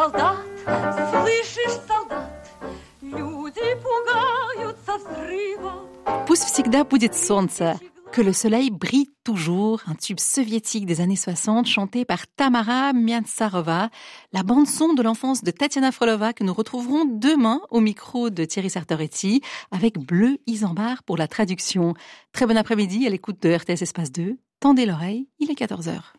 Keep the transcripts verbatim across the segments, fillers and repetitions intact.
солдат, слышишь, солдат, люди пугаются взрыва. Пусть всегда будет солнце, que le soleil brille toujours, un tube soviétique des années soixante chanté par Tamara Miantsarova, la bande-son de l'enfance de Tatiana Frolova que nous retrouverons demain au micro de Thierry Sartoretti avec Bleu Isambard pour la traduction. Très bon après-midi à l'écoute de R T S Espace deux. Tendez l'oreille, il est quatorze heures.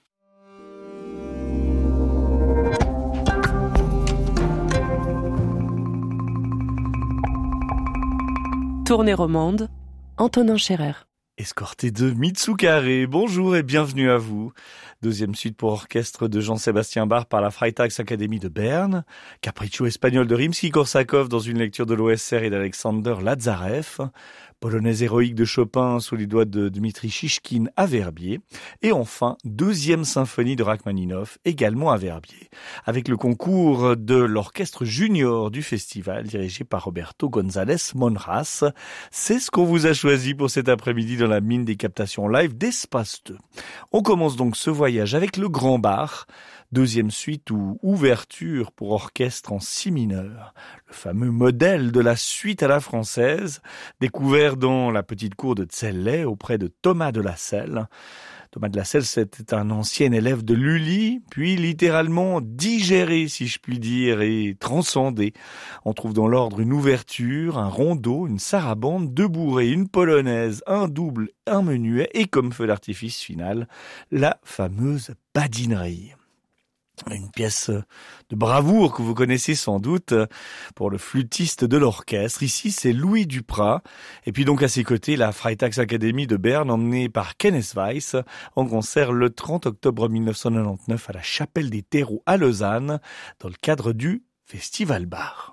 Tournée romande, Antonin Scherer. Escorté de Mitsukare, bonjour et bienvenue à vous. Deuxième suite pour orchestre de Jean-Sébastien Bach par la Freitagsakademie de Berne. Capriccio espagnol de Rimsky-Korsakov dans une lecture de l'O S R et d'Alexander Lazarev. Polonaise héroïque de Chopin sous les doigts de Dmitri Shishkin à Verbier. Et enfin, deuxième symphonie de Rachmaninov, également à Verbier. Avec le concours de l'orchestre junior du festival dirigé par Roberto González Monras. C'est ce qu'on vous a choisi pour cet après-midi dans la mine des captations live d'Espace deux. On commence donc ce voyage avec le Grand Bach, deuxième suite ou ouverture pour orchestre en si mineur. Le fameux modèle de la suite à la française, découvert dans la petite cour de Celle auprès de Thomas de Lasselle. Thomas de Lasselle, c'était un ancien élève de Lully, puis littéralement digéré, si je puis dire, et transcendé. On trouve dans l'ordre une ouverture, un rondeau, une sarabande, deux bourrées, une polonaise, un double, un menuet, et comme feu d'artifice final, la fameuse badinerie. Une pièce de bravoure que vous connaissez sans doute pour le flûtiste de l'orchestre. Ici, c'est Louis Duprat. Et puis donc à ses côtés, la Freitagsakademie de Berne emmenée par Kenneth Weiss en concert le trente octobre mille neuf cent quatre-vingt-dix-neuf à la Chapelle des Terreaux à Lausanne dans le cadre du Festival Bach.